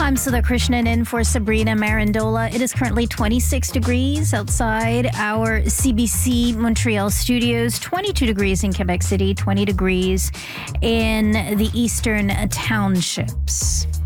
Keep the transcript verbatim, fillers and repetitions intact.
I'm Sudha Krishnan in for Sabrina Marandola. It is currently twenty-six degrees outside our C B C Montreal studios, twenty-two degrees in Quebec City, twenty degrees in the eastern townships.